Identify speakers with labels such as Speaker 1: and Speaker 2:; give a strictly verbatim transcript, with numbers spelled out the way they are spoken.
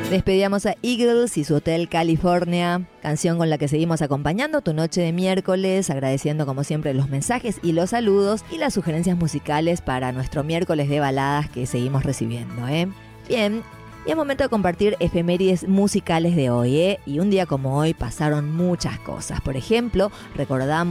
Speaker 1: Despedíamos a Eagles y su Hotel California, canción con la que seguimos acompañando tu noche de miércoles, agradeciendo como siempre los mensajes y los saludos y las sugerencias musicales para nuestro miércoles de baladas que seguimos recibiendo, ¿eh? Bien, y es momento de compartir efemérides musicales de hoy, ¿eh? Y un día como hoy pasaron muchas cosas. Por ejemplo, recordamos